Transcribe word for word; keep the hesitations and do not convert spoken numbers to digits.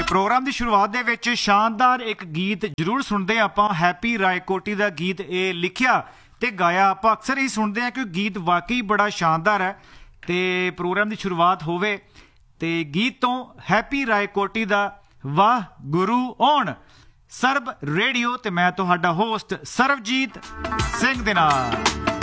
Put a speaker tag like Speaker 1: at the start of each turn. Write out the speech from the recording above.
Speaker 1: Programme की शुरुआत दे विच शानदार एक गीत जरूर सुनते आपां। हैप्पी रायकोटी का गीत ये लिखिया ते गाया आपां अक्सर ही सुनते हैं कि गीत वाकई बड़ा शानदार है। तो प्रोग्राम की शुरुआत होवे ते गीत तो हैप्पी रायकोटी का वाह गुरु ओण सरब रेडियो ते मैं तुहाडा होस्ट सरबजीत सिंह दे नाल।